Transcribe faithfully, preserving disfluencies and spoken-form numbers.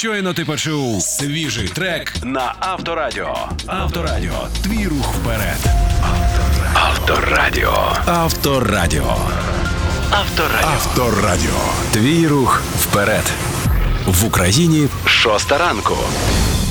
Щойно ти почув свіжий трек на Авторадіо. Авторадіо. Твій рух вперед. Авторадіо. Авторадіо. Авторадіо. Авторадіо. Твій рух вперед. В Україні шоста ранку.